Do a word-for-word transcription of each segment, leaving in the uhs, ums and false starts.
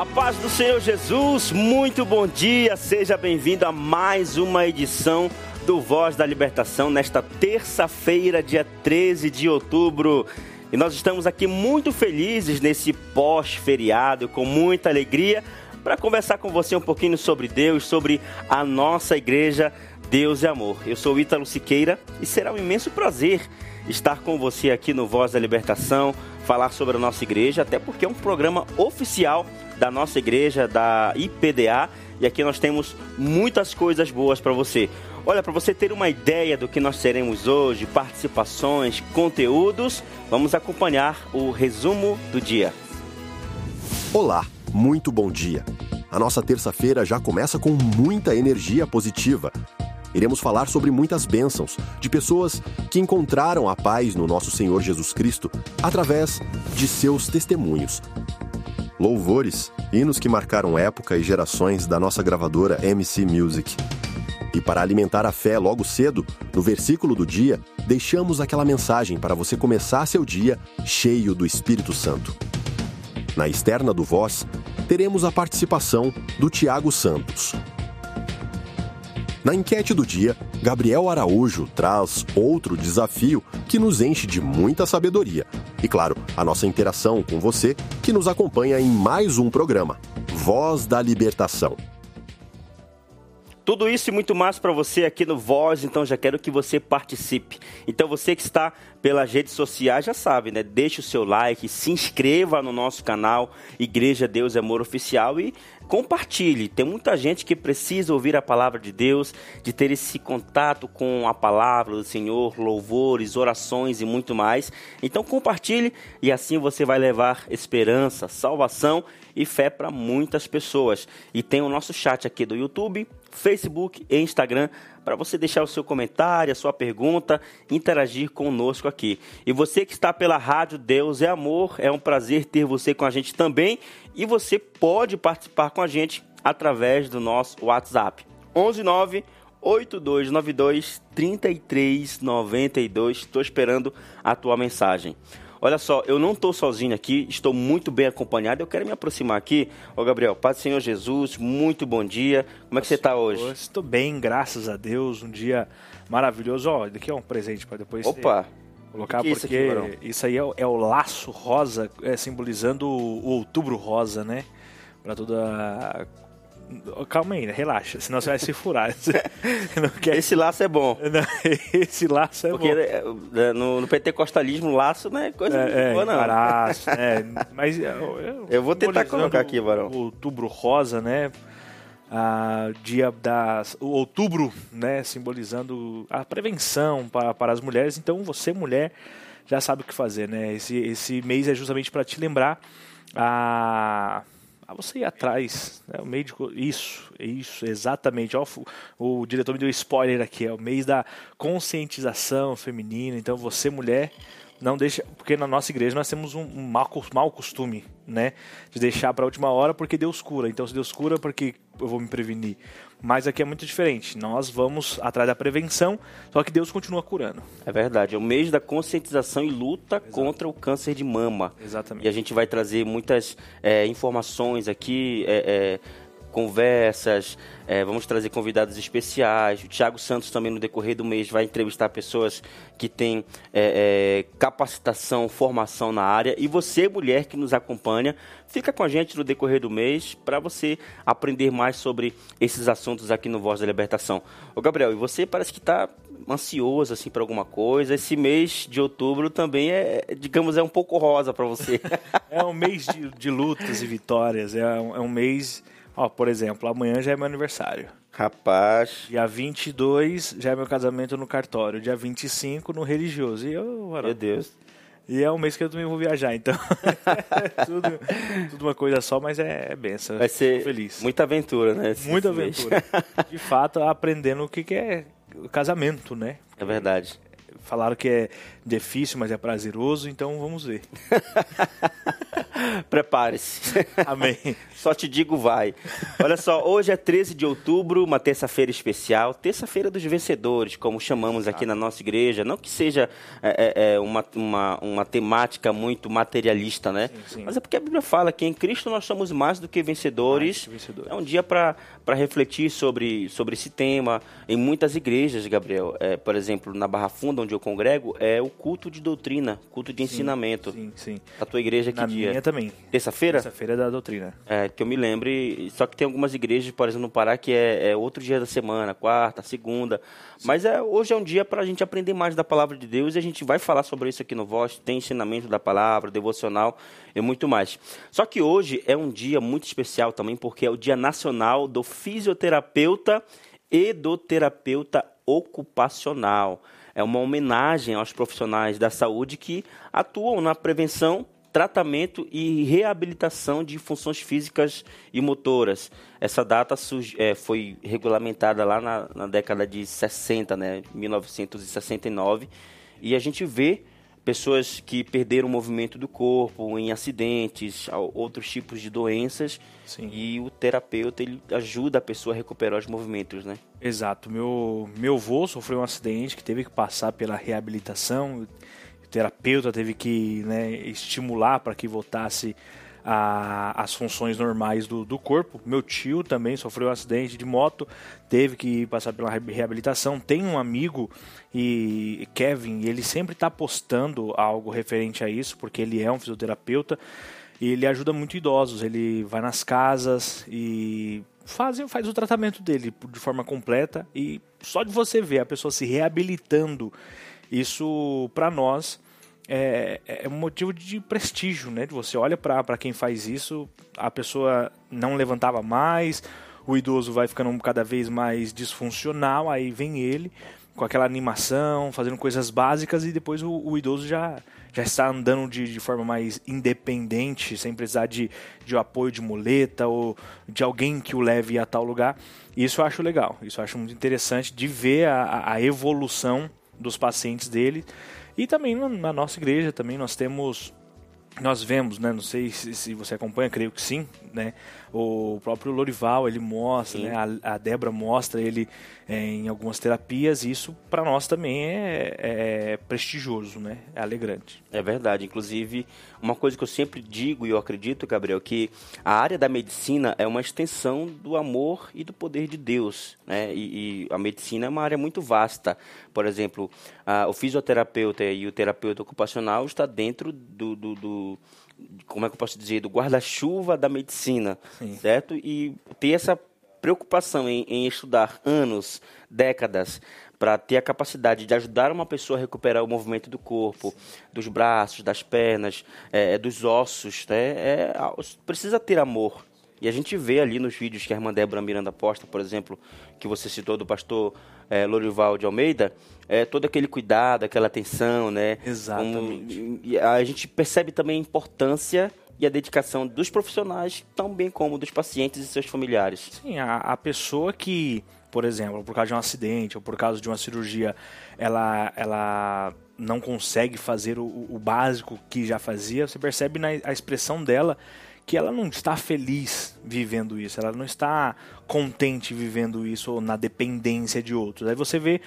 A paz do Senhor Jesus, muito bom dia, seja bem-vindo a mais uma edição do Voz da Libertação, nesta terça-feira, dia treze de outubro. E nós estamos aqui muito felizes nesse pós-feriado, com muita alegria, para conversar com você um pouquinho sobre Deus, sobre a nossa igreja Deus é Amor. Eu sou Ítalo Siqueira e será um imenso prazer estar com você aqui no Voz da Libertação, falar sobre a nossa igreja, até porque é um programa oficial da nossa igreja, da I P D A, e aqui nós temos muitas coisas boas para você. Olha, para você ter uma ideia do que nós teremos hoje, participações, conteúdos, vamos acompanhar o resumo do dia. Olá, muito bom dia. A nossa terça-feira já começa com muita energia positiva. Iremos falar sobre muitas bênçãos de pessoas que encontraram a paz no nosso Senhor Jesus Cristo através de seus testemunhos. Louvores, hinos que marcaram época e gerações da nossa gravadora M C Music. E para alimentar a fé logo cedo, no versículo do dia, deixamos aquela mensagem para você começar seu dia cheio do Espírito Santo. Na externa do Voz, teremos a participação do Tiago Santos. Na enquete do dia, Gabriel Araújo traz outro desafio que nos enche de muita sabedoria. E claro, a nossa interação com você que nos acompanha em mais um programa, Voz da Libertação. Tudo isso e muito mais para você aqui no Voz, então já quero que você participe. Então você que está pelas redes sociais já sabe, né? Deixe o seu like, se inscreva no nosso canal Igreja Deus é Amor Oficial e compartilhe. Tem muita gente que precisa ouvir a palavra de Deus, de ter esse contato com a palavra do Senhor, louvores, orações e muito mais. Então compartilhe e assim você vai levar esperança, salvação e fé para muitas pessoas. E tem o nosso chat aqui do YouTube, Facebook e Instagram para você deixar o seu comentário, a sua pergunta, interagir conosco aqui. E você que está pela rádio Deus é Amor, é um prazer ter você com a gente também. E você pode participar com a gente através do nosso WhatsApp. onze nove oito dois nove dois três três nove dois. Estou esperando a tua mensagem. Olha só, eu não estou sozinho aqui, estou muito bem acompanhado. Eu quero me aproximar aqui. Ô Gabriel, Paz do Senhor Jesus, muito bom dia. Como é que você está hoje? Estou bem, graças a Deus. Um dia maravilhoso. Ó, daqui é um presente para depois Opa! Colocar, que que é porque isso, aqui, isso aí é o, é o laço rosa, é, simbolizando o, o outubro rosa, né? Para toda... Calma aí, relaxa, senão você vai se furar. Não quer... Esse laço é bom. Não, esse laço é porque bom. Porque no, no pentecostalismo, laço não é coisa é, boa, não. Embaraço, é, mas eu, eu, eu vou tentar colocar aqui, Varão. O outubro rosa, né? Ah, dia das, o outubro, né? Simbolizando a prevenção para, para as mulheres. Então, você, mulher, já sabe o que fazer, né? Esse, esse mês é justamente para te lembrar a... Ah, você ir atrás, né? O meio de... Isso, isso, exatamente. Ó, o, o diretor me deu spoiler aqui, é o mês da conscientização feminina. Então você, mulher, não deixa... Porque na nossa igreja nós temos um, um mau, mau costume, né? De deixar para a última hora porque Deus cura. Então se Deus cura, porque eu vou me prevenir. Mas aqui é muito diferente. Nós vamos atrás da prevenção, só que Deus continua curando. É verdade. É o mês da conscientização e luta Exato. Contra o câncer de mama. Exatamente. E a gente vai trazer muitas é, informações aqui, é, é, conversas, é, vamos trazer convidados especiais. O Tiago Santos também no decorrer do mês vai entrevistar pessoas que têm é, é, capacitação, formação na área. E você, mulher que nos acompanha, fica com a gente no decorrer do mês para você aprender mais sobre esses assuntos aqui no Voz da Libertação. Ô Gabriel, e você parece que está ansioso assim, para alguma coisa. Esse mês de outubro também é, digamos, é um pouco rosa para você. É um mês de, de lutas e vitórias. É um, é um mês... Ó, por exemplo, amanhã já é meu aniversário. Rapaz. Dia vinte e dois já é meu casamento no cartório. Dia vinte e cinco no religioso. E eu, meu Deus. E é um mês que eu também vou viajar, então. tudo, tudo uma coisa só, mas é, é benção. Vai ser feliz. Muita aventura, né? Esse muita mês. aventura. De fato, aprendendo o que, que é o casamento, né? É verdade. falaram que é difícil, mas é prazeroso, então vamos ver. Prepare-se. Amém. Só te digo vai. Olha só, hoje é treze de outubro, uma terça-feira especial, terça-feira dos vencedores, como chamamos aqui na nossa igreja. Não que seja é, é, uma, uma, uma temática muito materialista, né? Sim, sim. Mas é porque a Bíblia fala que em Cristo nós somos mais do que vencedores. Mais que vencedores. É um dia para refletir sobre, sobre esse tema. Em muitas igrejas, Gabriel, é, por exemplo, na Barra Funda, onde eu congrego, é o culto de doutrina, culto de sim, ensinamento. Sim, sim. A tua igreja que na dia? Minha também. Terça-feira? Terça-feira é da doutrina. É, que eu me lembre, só que tem algumas igrejas, por exemplo, no Pará, que é, é outro dia da semana, quarta, segunda. Sim. Mas é, hoje é um dia para a gente aprender mais da palavra de Deus e a gente vai falar sobre isso aqui no Voz. Tem ensinamento da palavra, devocional e muito mais. Só que hoje é um dia muito especial também, porque é o Dia Nacional do Fisioterapeuta e do Terapeuta Ocupacional. É uma homenagem aos profissionais da saúde que atuam na prevenção, tratamento e reabilitação de funções físicas e motoras. Essa data surge, é, foi regulamentada lá na, na década de sessenta, né, mil novecentos e sessenta e nove, e a gente vê pessoas que perderam o movimento do corpo em acidentes, outros tipos de doenças. Sim. E o terapeuta ele ajuda a pessoa a recuperar os movimentos, né? Exato. Meu, meu avô sofreu um acidente que teve que passar pela reabilitação. O terapeuta teve que, né, estimular para que voltasse a, as funções normais do, do corpo. Meu tio também sofreu um acidente de moto, teve que passar pela reabilitação. Tem um amigo, e Kevin, ele sempre está postando algo referente a isso, porque ele é um fisioterapeuta e ele ajuda muito idosos. Ele vai nas casas e faz, faz o tratamento dele de forma completa, e só de você ver a pessoa se reabilitando, isso para nós é, é um motivo de prestígio, né? Você olha para quem faz isso, a pessoa não levantava mais, o idoso vai ficando cada vez mais disfuncional, aí vem ele com aquela animação, fazendo coisas básicas, e depois o, o idoso já, já está andando de, de forma mais independente, sem precisar de, de apoio de muleta ou de alguém que o leve a tal lugar. Isso eu acho legal, isso eu acho muito interessante de ver a, a evolução dos pacientes dele. E também na nossa igreja também nós temos, nós vemos, né, não sei se, se você acompanha, creio que sim, né, o próprio Lorival, ele mostra, né, a, a Débora mostra ele é, em algumas terapias, e isso para nós também é, é prestigioso, né, é alegrante. É verdade, inclusive uma coisa que eu sempre digo e eu acredito, Gabriel, que a área da medicina é uma extensão do amor e do poder de Deus, né, e, e a medicina é uma área muito vasta. Por exemplo, a, o fisioterapeuta e o terapeuta ocupacional está dentro do, do, do como é que eu posso dizer, do guarda-chuva da medicina, sim, certo? E ter essa preocupação em, em estudar anos, décadas, para ter a capacidade de ajudar uma pessoa a recuperar o movimento do corpo, dos braços, das pernas, é, dos ossos, né? É, precisa ter amor. E a gente vê ali nos vídeos que a irmã Débora Miranda posta, por exemplo, que você citou do pastor é, Lorival de Almeida, é, todo aquele cuidado, aquela atenção, né? Exatamente. Como, e a gente percebe também a importância e a dedicação dos profissionais, tão bem como dos pacientes e seus familiares. Sim, a, a pessoa que, por exemplo, por causa de um acidente ou por causa de uma cirurgia, ela, ela não consegue fazer o, o básico que já fazia, você percebe na a expressão dela que ela não está feliz vivendo isso, ela não está contente vivendo isso ou na dependência de outros. Aí você vê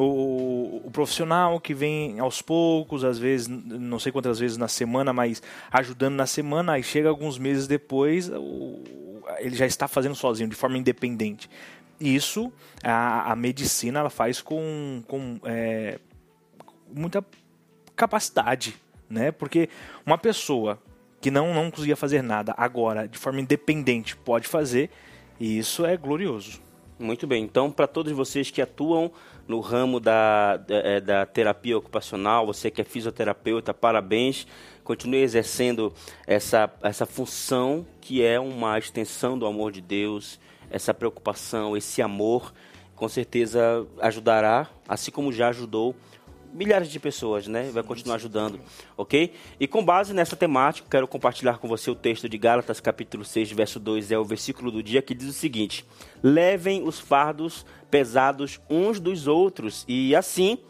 o, o profissional que vem aos poucos, às vezes, não sei quantas vezes na semana, mas ajudando na semana, aí chega alguns meses depois, o, ele já está fazendo sozinho, de forma independente. Isso, a, a medicina, ela faz com, com é, muita capacidade, né? Porque uma pessoa que não, não conseguia fazer nada, agora, de forma independente, pode fazer, e isso é glorioso. Muito bem, então, para todos vocês que atuam no ramo da, da, da terapia ocupacional, você que é fisioterapeuta, parabéns, continue exercendo essa, essa função que é uma extensão do amor de Deus, essa preocupação, esse amor, com certeza ajudará, assim como já ajudou milhares de pessoas, né? Vai continuar ajudando, ok? E com base nessa temática, quero compartilhar com você o texto de Gálatas, capítulo seis, verso dois, é o versículo do dia, que diz o seguinte: levem os fardos pesados uns dos outros e assim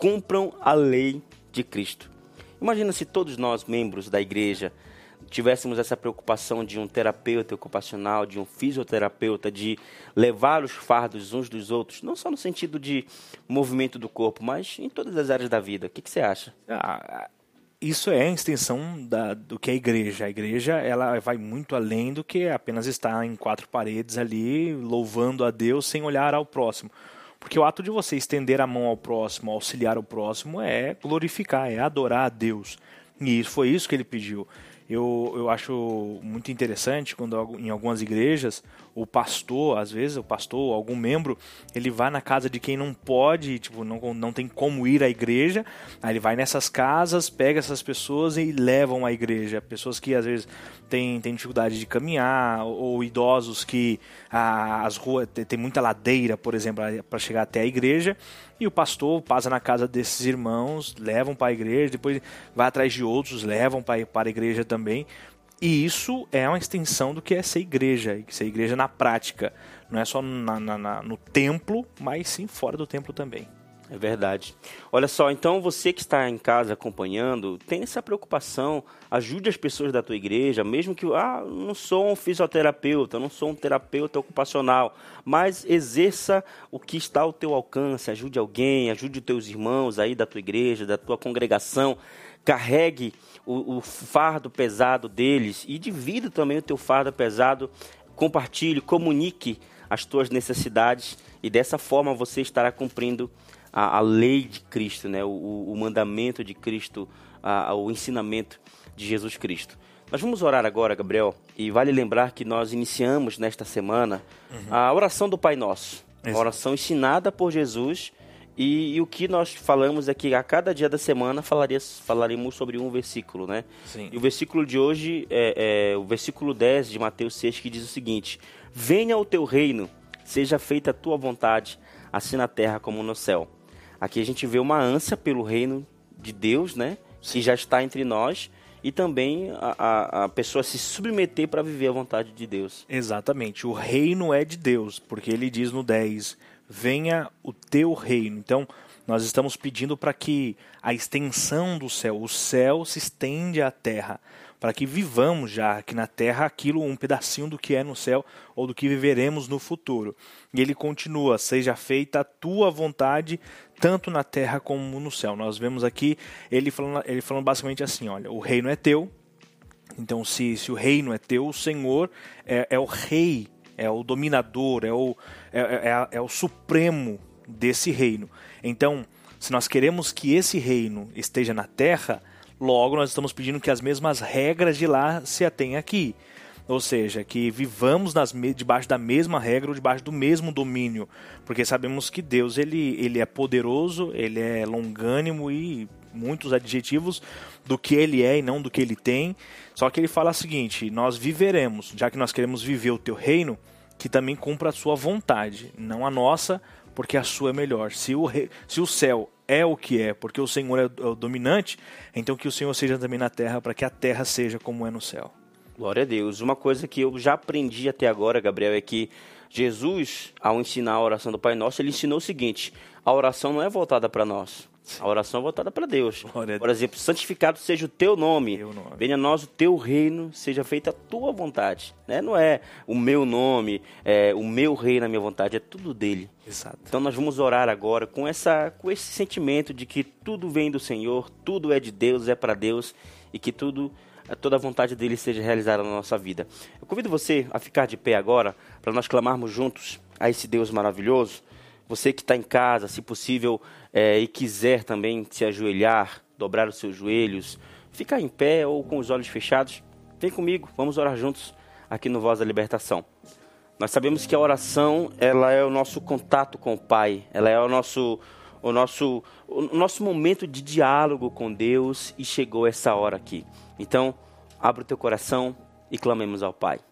cumpram a lei de Cristo. Imagina se todos nós, membros da igreja, tivéssemos essa preocupação de um terapeuta ocupacional, de um fisioterapeuta, de levar os fardos uns dos outros, não só no sentido de movimento do corpo, mas em todas as áreas da vida. O que, que você acha? Ah, isso é a extensão da, do que é a igreja. A igreja ela vai muito além do que apenas estar em quatro paredes ali, louvando a Deus sem olhar ao próximo. Porque o ato de você estender a mão ao próximo, auxiliar o próximo, é glorificar, é adorar a Deus. E foi isso que ele pediu. Eu, eu acho muito interessante quando em algumas igrejas o pastor, às vezes o pastor, algum membro, ele vai na casa de quem não pode, tipo, não, não tem como ir à igreja, aí ele vai nessas casas, pega essas pessoas e levam à igreja. Pessoas que às vezes têm, têm dificuldade de caminhar, ou, ou idosos que ah, as ruas tem muita ladeira, por exemplo, para chegar até a igreja. E o pastor passa na casa desses irmãos, levam para a igreja, depois vai atrás de outros, levam para, para a igreja também. E isso é uma extensão do que é ser igreja, ser igreja na prática. Não é só na, na, na, no templo, mas sim fora do templo também. É verdade. Olha só, então você que está em casa acompanhando, tem essa preocupação, ajude as pessoas da tua igreja, mesmo que, ah, não sou um fisioterapeuta, não sou um terapeuta ocupacional, mas exerça o que está ao teu alcance, ajude alguém, ajude os teus irmãos aí da tua igreja, da tua congregação, carregue o, o fardo pesado deles e divida também o teu fardo pesado, compartilhe, comunique as tuas necessidades e dessa forma você estará cumprindo A, a lei de Cristo, né? o, o mandamento de Cristo, a, o ensinamento de Jesus Cristo. Nós vamos orar agora, Gabriel, e vale lembrar que nós iniciamos nesta semana uhum. a oração do Pai Nosso, Exato. A oração ensinada por Jesus, e, e o que nós falamos é que a cada dia da semana falaria, falaremos sobre um versículo, né? Sim. E o versículo de hoje é, é o versículo dez de Mateus seis, que diz o seguinte: venha o teu reino, seja feita a tua vontade, assim na terra como no céu. Aqui a gente vê uma ânsia pelo reino de Deus, né? Sim. Que já está entre nós, e também a, a, a pessoa se submeter para viver a vontade de Deus. Exatamente. O reino é de Deus, porque ele diz no dez, venha o teu reino. Então, nós estamos pedindo para que a extensão do céu, o céu se estende à terra, para que vivamos já aqui na terra aquilo, um pedacinho do que é no céu ou do que viveremos no futuro. E ele continua, seja feita a tua vontade, tanto na terra como no céu. Nós vemos aqui ele falando, ele falando basicamente assim, olha, o reino é teu, então se, se o reino é teu, o Senhor é, é o rei, é o dominador, é o, é, é, é o supremo desse reino. Então, se nós queremos que esse reino esteja na terra, logo nós estamos pedindo que as mesmas regras de lá se atenham aqui. Ou seja, que vivamos nas, debaixo da mesma regra ou debaixo do mesmo domínio. Porque sabemos que Deus ele, ele é poderoso, ele é longânimo e muitos adjetivos do que ele é e não do que ele tem. Só que ele fala o seguinte, nós viveremos, já que nós queremos viver o teu reino, que também cumpra a sua vontade, não a nossa, porque a sua é melhor. Se o, rei, se o céu é o que é, porque o Senhor é o dominante, então que o Senhor seja também na terra, para que a terra seja como é no céu. Glória a Deus. Uma coisa que eu já aprendi até agora, Gabriel, é que Jesus, ao ensinar a oração do Pai Nosso, ele ensinou o seguinte, a oração não é voltada para nós, a oração é voltada para Deus. Por exemplo, santificado seja o teu nome, teu nome, venha a nós o teu reino, seja feita a tua vontade. Né? Não é o meu nome, é o meu reino, a minha vontade, é tudo dele. Exato. Então nós vamos orar agora com, essa, com esse sentimento de que tudo vem do Senhor, tudo é de Deus, é para Deus, e que tudo, toda a vontade dele seja realizada na nossa vida. Eu convido você a ficar de pé agora, para nós clamarmos juntos a esse Deus maravilhoso. Você que está em casa, se possível, é, e quiser também se ajoelhar, dobrar os seus joelhos, ficar em pé ou com os olhos fechados, vem comigo, vamos orar juntos aqui no Voz da Libertação. Nós sabemos que a oração, ela é o nosso contato com o Pai, ela é o nosso, o nosso, o nosso momento de diálogo com Deus, e chegou essa hora aqui. Então, abre o teu coração e clamemos ao Pai.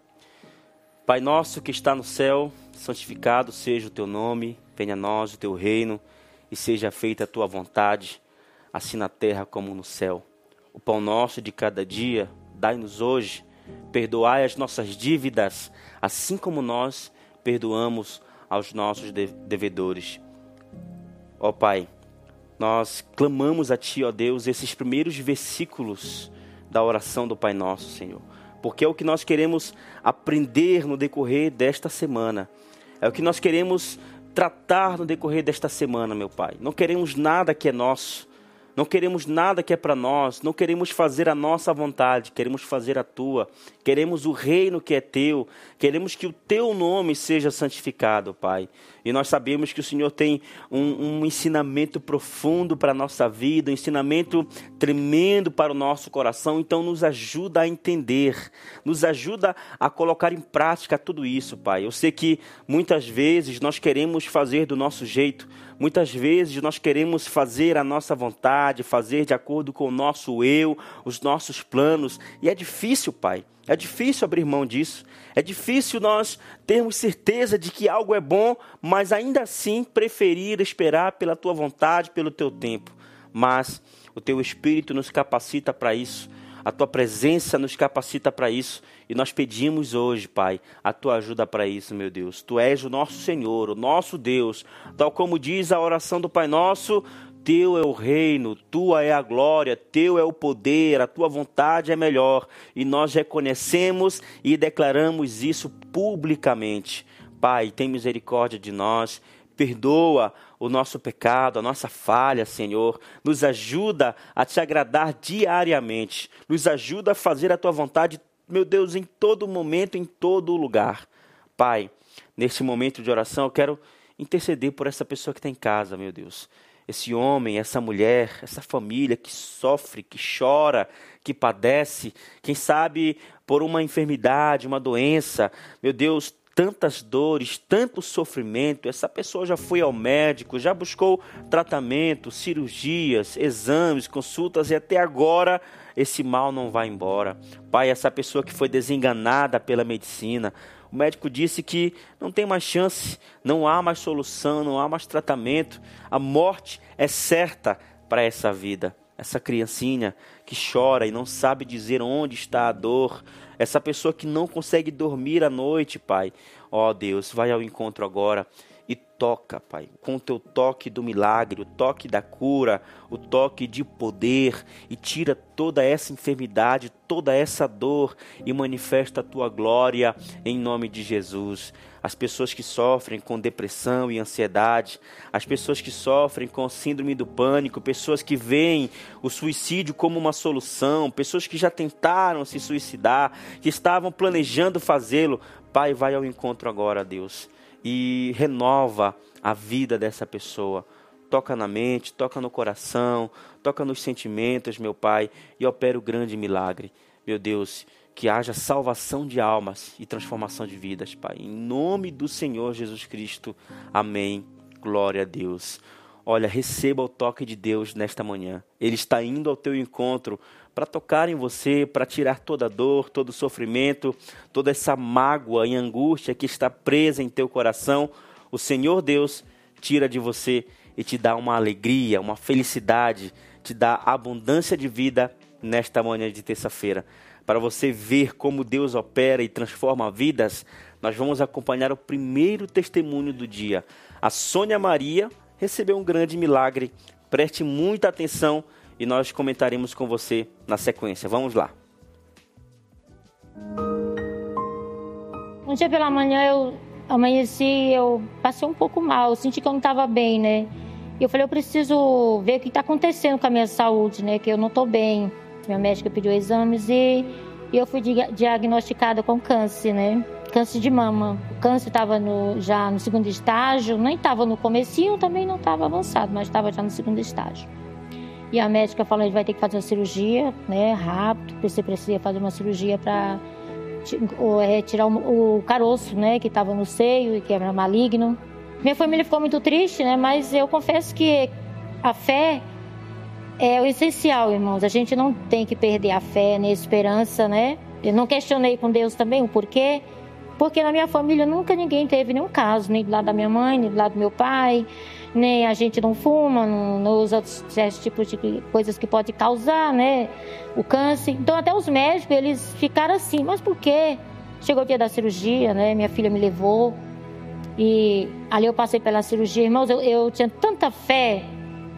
Pai nosso que está no céu, santificado seja o teu nome, venha a nós o teu reino, e seja feita a tua vontade, assim na terra como no céu. O pão nosso de cada dia, dai-nos hoje, perdoai as nossas dívidas, assim como nós perdoamos aos nossos devedores. Ó Pai, nós clamamos a Ti, ó Deus, esses primeiros versículos da oração do Pai Nosso, Senhor. Porque é o que nós queremos aprender no decorrer desta semana. É o que nós queremos tratar no decorrer desta semana, meu Pai. Não queremos nada que é nosso. Não queremos nada que é para nós. Não queremos fazer a nossa vontade. Queremos fazer a Tua. Queremos o reino que é Teu. Queremos que o Teu nome seja santificado, Pai. E nós sabemos que o Senhor tem um, um ensinamento profundo para a nossa vida, um ensinamento tremendo para o nosso coração. Então nos ajuda a entender, nos ajuda a colocar em prática tudo isso, Pai. Eu sei que muitas vezes nós queremos fazer do nosso jeito, muitas vezes nós queremos fazer a nossa vontade, fazer de acordo com o nosso eu, os nossos planos. E é difícil, Pai. É difícil abrir mão disso. É difícil nós termos certeza de que algo é bom, mas ainda assim preferir esperar pela Tua vontade, pelo Teu tempo. Mas o Teu Espírito nos capacita para isso. A Tua presença nos capacita para isso. E nós pedimos hoje, Pai, a Tua ajuda para isso, meu Deus. Tu és o nosso Senhor, o nosso Deus. Tal como diz a oração do Pai Nosso, Teu é o reino, Tua é a glória, Teu é o poder, a Tua vontade é melhor. E nós reconhecemos e declaramos isso publicamente. Pai, tem misericórdia de nós, perdoa o nosso pecado, a nossa falha, Senhor. Nos ajuda a Te agradar diariamente. Nos ajuda a fazer a Tua vontade, meu Deus, em todo momento, em todo lugar. Pai, neste momento de oração, eu quero interceder por essa pessoa que está em casa, meu Deus. Esse homem, essa mulher, essa família que sofre, que chora, que padece, quem sabe por uma enfermidade, uma doença, meu Deus, tantas dores, tanto sofrimento. Essa pessoa já foi ao médico, já buscou tratamento, cirurgias, exames, consultas e até agora esse mal não vai embora. Pai, essa pessoa que foi desenganada pela medicina, o médico disse que não tem mais chance, não há mais solução, não há mais tratamento. A morte é certa para essa vida. Essa criancinha que chora e não sabe dizer onde está a dor. Essa pessoa que não consegue dormir à noite, Pai. Ó Deus, vai ao encontro agora e toca, Pai, com o Teu toque do milagre, o toque da cura, o toque de poder, e tira toda essa enfermidade, toda essa dor e manifesta a Tua glória em nome de Jesus. As pessoas que sofrem com depressão e ansiedade, as pessoas que sofrem com síndrome do pânico, pessoas que veem o suicídio como uma solução, pessoas que já tentaram se suicidar, que estavam planejando fazê-lo. Pai, vai ao encontro agora, Deus, e renova a vida dessa pessoa. Toca na mente, toca no coração, toca nos sentimentos, meu Pai, e opera o grande milagre. Meu Deus, que haja salvação de almas e transformação de vidas, Pai. Em nome do Senhor Jesus Cristo. Amém. Glória a Deus. Olha, receba o toque de Deus nesta manhã. Ele está indo ao teu encontro para tocar em você, para tirar toda a dor, todo o sofrimento, toda essa mágoa e angústia que está presa em teu coração. O Senhor Deus tira de você e te dá uma alegria, uma felicidade, te dá abundância de vida nesta manhã de terça-feira. Para você ver como Deus opera e transforma vidas, nós vamos acompanhar o primeiro testemunho do dia. A Sônia Maria recebeu um grande milagre. Preste muita atenção e nós comentaremos com você na sequência. Vamos lá. Um dia pela manhã eu amanheci, eu passei um pouco mal, eu senti que eu não estava bem, né? E eu falei, eu preciso ver o que está acontecendo com a minha saúde, né? Que eu não estou bem. Minha médica pediu exames e, e eu fui diagnosticada com câncer, né? Câncer de mama. O câncer estava já no segundo estágio, nem estava no comecinho, também não estava avançado, mas estava já no segundo estágio. E a médica falou que vai ter que fazer uma cirurgia, né, rápido, porque você precisa fazer uma cirurgia para retirar o, o caroço, né, que estava no seio e que era maligno. Minha família ficou muito triste, né, mas eu confesso que a fé é o essencial, irmãos. A gente não tem que perder a fé nem a esperança, né. Eu não questionei com Deus também o porquê, porque na minha família nunca ninguém teve nenhum caso, nem do lado da minha mãe, nem do lado do meu pai, nem a gente não fuma, não, não usa certos tipos de coisas que podem causar, né, o câncer. Então até os médicos, eles ficaram assim, mas por quê? Chegou o dia da cirurgia, né, minha filha me levou e ali eu passei pela cirurgia. Irmãos, eu, eu tinha tanta fé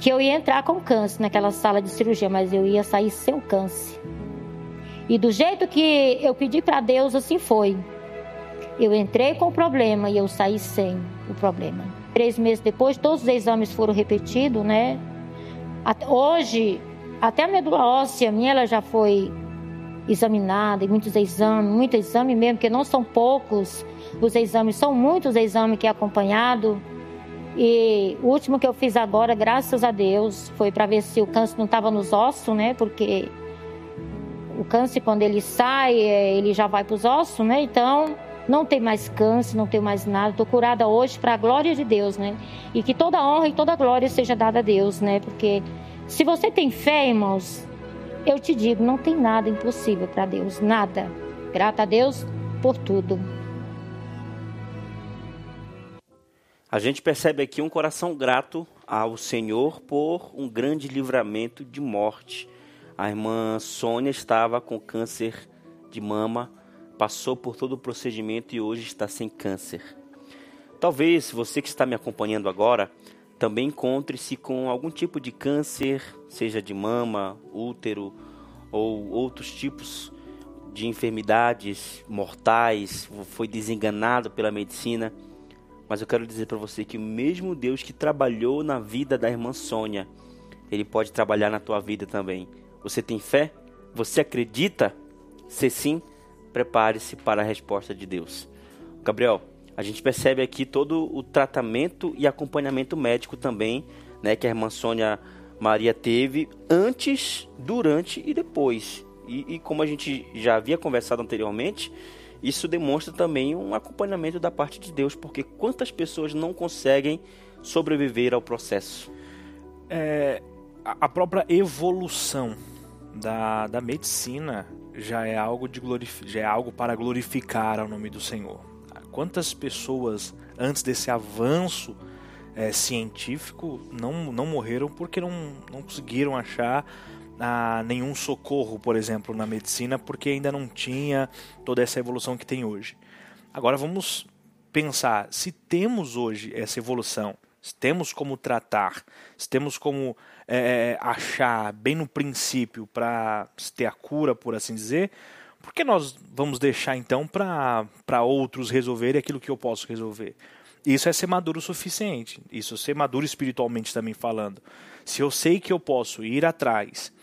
que eu ia entrar com câncer naquela sala de cirurgia, mas eu ia sair sem o câncer. E do jeito que eu pedi para Deus, assim foi. Eu entrei com o problema e eu saí sem o problema. Três meses depois, todos os exames foram repetidos, né? Hoje, até a medula óssea minha, ela já foi examinada, e muitos exames, muitos exames mesmo, porque não são poucos os exames, são muitos exames que é acompanhado. E o último que eu fiz agora, graças a Deus, foi para ver se o câncer não estava nos ossos, né? Porque o câncer, quando ele sai, ele já vai para os ossos, né? Então, não tem mais câncer, não tem mais nada. Estou curada hoje para a glória de Deus, né? E que toda honra e toda glória seja dada a Deus, né? Porque se você tem fé, irmãos, eu te digo, não tem nada impossível para Deus, nada. Grata a Deus por tudo. A gente percebe aqui um coração grato ao Senhor por um grande livramento de morte. A irmã Sônia estava com câncer de mama, passou por todo o procedimento e hoje está sem câncer. Talvez você que está me acompanhando agora também encontre-se com algum tipo de câncer, seja de mama, útero ou outros tipos de enfermidades mortais, foi desenganado pela medicina. Mas eu quero dizer para você que o mesmo Deus que trabalhou na vida da irmã Sônia, Ele pode trabalhar na tua vida também. Você tem fé? Você acredita? Se sim, prepare-se para a resposta de Deus. Gabriel, a gente percebe aqui todo o tratamento e acompanhamento médico também, né, que a irmã Sônia Maria teve antes, durante e depois. E, e como a gente já havia conversado anteriormente, isso demonstra também um acompanhamento da parte de Deus, porque quantas pessoas não conseguem sobreviver ao processo? É, a própria evolução da, da medicina já é, algo de glorif- já é algo para glorificar ao nome do Senhor. Quantas pessoas antes desse avanço é, científico não, não morreram porque não, não conseguiram achar a nenhum socorro, por exemplo, na medicina, porque ainda não tinha toda essa evolução que tem hoje. Agora vamos pensar, se temos hoje essa evolução, se temos como tratar, se temos como é, achar bem no princípio para ter a cura, por assim dizer, por que nós vamos deixar então para outros resolverem aquilo que eu posso resolver? Isso é ser maduro o suficiente, isso é ser maduro espiritualmente também falando. Se eu sei que eu posso ir atrás,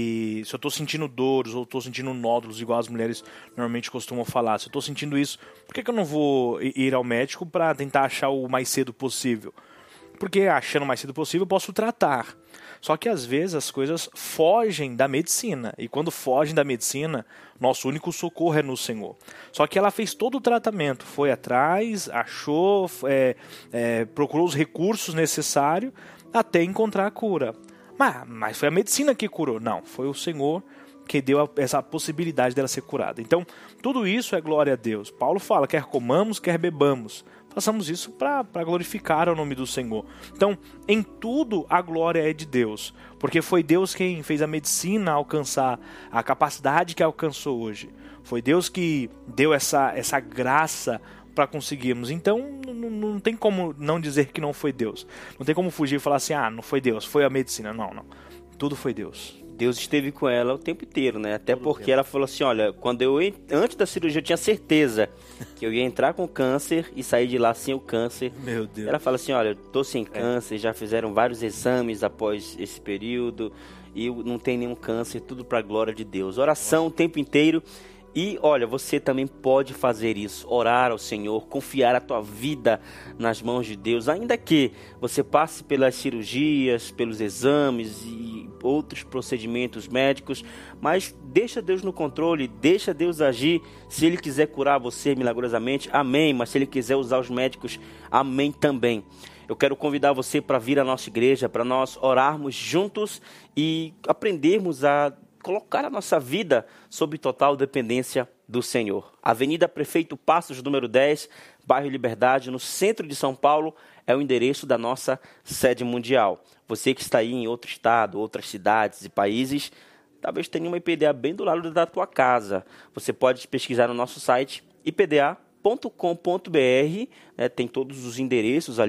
e se eu estou sentindo dores ou estou sentindo nódulos, igual as mulheres normalmente costumam falar, se eu estou sentindo isso, por que, que eu não vou ir ao médico para tentar achar o mais cedo possível? Porque achando o mais cedo possível eu posso tratar. Só que às vezes as coisas fogem da medicina. E quando fogem da medicina, nosso único socorro é no Senhor. Só que ela fez todo o tratamento, foi atrás, achou, é, é, procurou os recursos necessários até encontrar a cura. Mas, mas foi a medicina que curou? Não, foi o Senhor que deu a, essa possibilidade dela ser curada. Então, tudo isso é glória a Deus. Paulo fala, quer comamos, quer bebamos. Façamos isso para glorificar o nome do Senhor. Então, em tudo a glória é de Deus. Porque foi Deus quem fez a medicina alcançar a capacidade que alcançou hoje. Foi Deus que deu essa, essa graça para conseguirmos. Então, não, não tem como não dizer que não foi Deus. Não tem como fugir e falar assim, ah, não foi Deus, foi a medicina. Não, não. Tudo foi Deus. Deus esteve com ela o tempo inteiro, né? Até porque ela falou assim, olha, quando eu antes da cirurgia eu tinha certeza que eu ia entrar com câncer e sair de lá sem o câncer. Meu Deus. Ela fala assim, olha, eu tô sem câncer, é. já fizeram vários exames após esse período e não tem nenhum câncer, tudo para a glória de Deus. Oração o tempo inteiro. E olha, você também pode fazer isso, orar ao Senhor, confiar a tua vida nas mãos de Deus, ainda que você passe pelas cirurgias, pelos exames e outros procedimentos médicos, mas deixa Deus no controle, deixa Deus agir. Se Ele quiser curar você milagrosamente, amém, mas se Ele quiser usar os médicos, amém também. Eu quero convidar você para vir à nossa igreja, para nós orarmos juntos e aprendermos a colocar a nossa vida sob total dependência do Senhor. Avenida Prefeito Passos, número dez, bairro Liberdade, no centro de São Paulo, é o endereço da nossa sede mundial. Você que está aí em outro estado, outras cidades e países, talvez tenha uma I P D A bem do lado da tua casa. Você pode pesquisar no nosso site i p d a ponto com ponto b r, né, tem todos os endereços ali,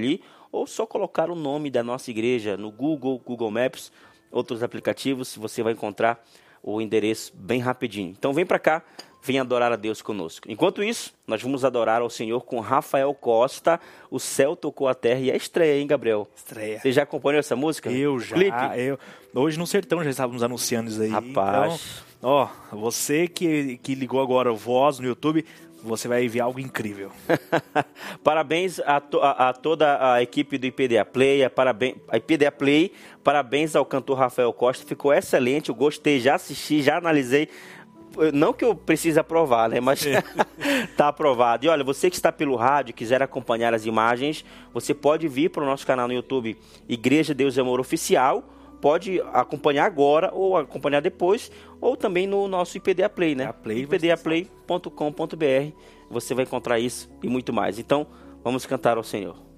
ou só colocar o nome da nossa igreja no Google, Google Maps, outros aplicativos, você vai encontrar o endereço bem rapidinho. Então vem para cá, vem adorar a Deus conosco. Enquanto isso, nós vamos adorar ao Senhor com Rafael Costa, O Céu Tocou a Terra, e é estreia, hein, Gabriel? Estreia. Você já acompanhou essa música? Eu já. Clipe? Eu, hoje no Sertão já estávamos anunciando isso aí. Rapaz. Então, ó, você que, que ligou agora o Voz no YouTube, você vai ver algo incrível. Parabéns a, to, a, a toda a equipe do I P D A Play, a, parabéns, a I P D A Play, parabéns ao cantor Rafael Costa, ficou excelente, eu gostei, já assisti, já analisei, não que eu precise aprovar, né, mas tá aprovado. E olha, você que está pelo rádio, quiser acompanhar as imagens, você pode vir para o nosso canal no YouTube, Igreja Deus e Amor Oficial, pode acompanhar agora ou acompanhar depois, ou também no nosso I P D A Play, né? i p d a play ponto com ponto b r. Você vai encontrar isso e muito mais. Então, vamos cantar ao Senhor.